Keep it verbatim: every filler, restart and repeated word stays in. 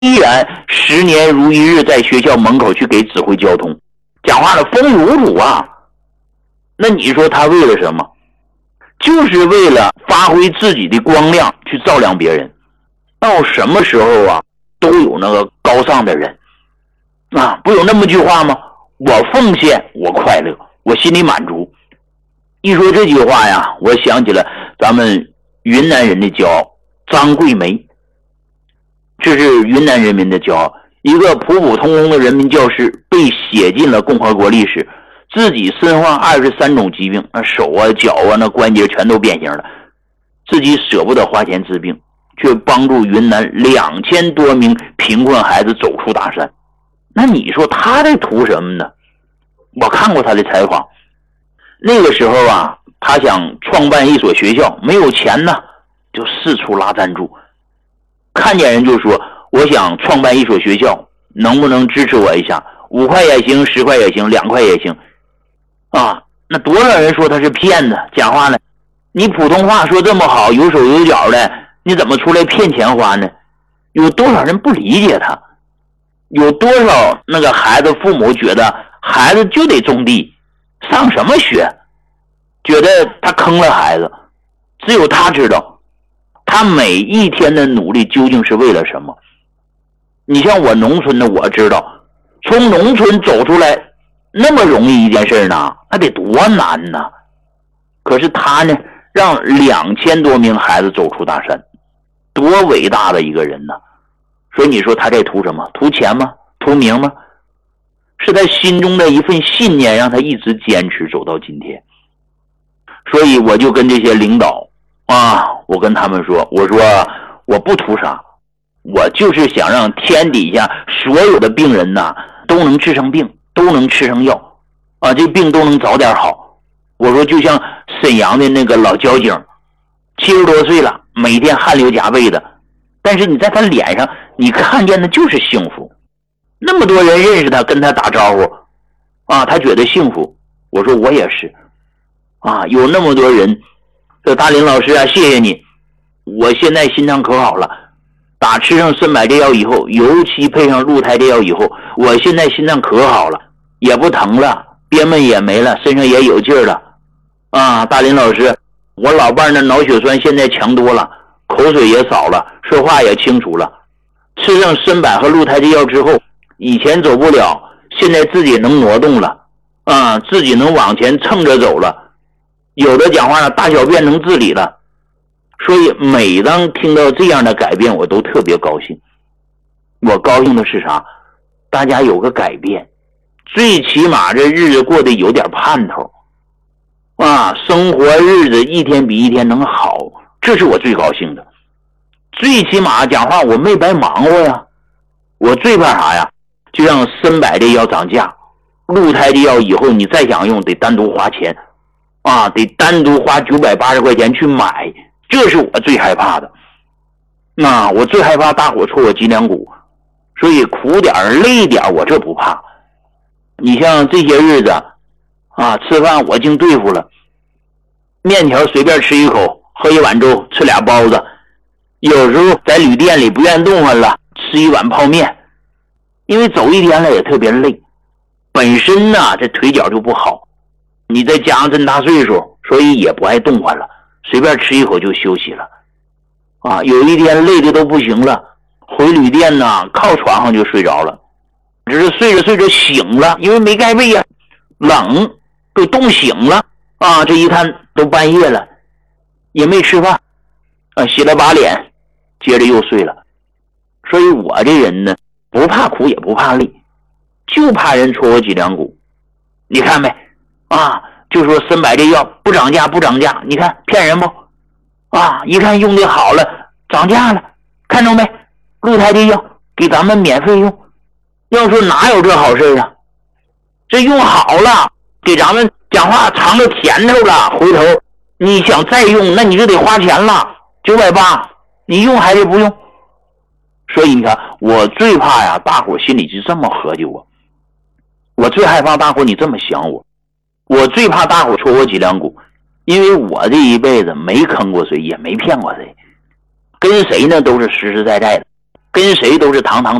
依然十年如一日在学校门口去给指挥交通，讲话了风雨无阻啊。那你说他为了什么？就是为了发挥自己的光亮去照亮别人。到什么时候啊都有那个高尚的人啊，不有那么句话吗？我奉献我快乐，我心里满足。一说这句话呀，我想起了咱们云南人的骄傲张桂梅。这是云南人民的骄傲，一个普普通通的人民教师，被写进了共和国历史，自己身患二十三种疾病，那手啊脚啊那关节全都变形了，自己舍不得花钱治病，却帮助云南两千多名贫困孩子走出大山。那你说他在图什么呢？我看过他的采访，那个时候啊，他想创办一所学校，没有钱呢，就四处拉赞助。看见人就说，我想创办一所学校，能不能支持我一下？五块也行，十块也行，两块也行啊。那多少人说他是骗子，讲话呢，你普通话说这么好，有手有脚的，你怎么出来骗钱花呢？有多少人不理解他？有多少那个孩子父母觉得孩子就得种地，上什么学？觉得他坑了孩子。只有他知道他每一天的努力究竟是为了什么。你像我农村的，我知道从农村走出来那么容易一件事呢，那得多难呢。可是他呢，让两千多名孩子走出大山，多伟大的一个人呢。所以你说他在图什么？图钱吗？图名吗？是他心中的一份信念，让他一直坚持走到今天。所以我就跟这些领导啊，我跟他们说，我说我不图啥，我就是想让天底下所有的病人呐都能治上病，都能吃上药啊，这病都能早点好。我说就像沈阳的那个老交警，七十多岁了，每天汗流浃背的，但是你在他脸上你看见的就是幸福。那么多人认识他，跟他打招呼啊，他觉得幸福。我说我也是啊，有那么多人说大林老师啊，谢谢你，我现在心脏可好了，打吃上参百这药以后，尤其配上鹿胎这药以后，我现在心脏可好了，也不疼了，憋闷也没了，身上也有劲儿了啊。大林老师，我老伴的脑血栓现在强多了，口水也少了，说话也清楚了，吃上参百和鹿胎这药之后，以前走不了，现在自己能挪动了啊，自己能往前蹭着走了，有的讲话呢，大小便能自理了。所以每当听到这样的改变，我都特别高兴。我高兴的是啥？大家有个改变，最起码这日子过得有点盼头啊，生活日子一天比一天能好，这是我最高兴的。最起码讲话我没白忙活呀。我最怕啥呀？就让参百这药涨价，鹿胎的药以后你再想用得单独花钱啊，得单独花九百八十块钱去买，这是我最害怕的。那我最害怕大伙戳我脊梁骨，所以苦点累点我这不怕。你像这些日子啊，吃饭我净对付了，面条随便吃一口，喝一碗粥，吃俩包子，有时候在旅店里不愿动弹了，吃一碗泡面。因为走一天了也特别累，本身呢这腿脚就不好，你再加上这么大岁数，所以也不爱动弹了，随便吃一口就休息了啊。有一天累的都不行了，回旅店呢靠床上就睡着了，只是睡着睡着醒了，因为没盖被呀，冷都冻醒了啊。这一看都半夜了，也没吃饭啊，洗了把脸接着又睡了。所以我这人呢不怕苦也不怕累，就怕人戳我脊梁骨。你看没啊，就说参百这药不涨价不涨价，你看骗人不啊？一看用的好了涨价了，看着没？鹿胎这药给咱们免费用，要说哪有这好事啊？这用好了给咱们讲话尝着甜头了，回头你想再用那你就得花钱了，九百八你用还是不用？所以你看我最怕呀大伙心里就这么合计我，我最害怕大伙你这么想我，我最怕大伙戳我脊梁骨。因为我这一辈子没坑过谁，也没骗过谁，跟谁呢都是实实在在的跟谁都是堂堂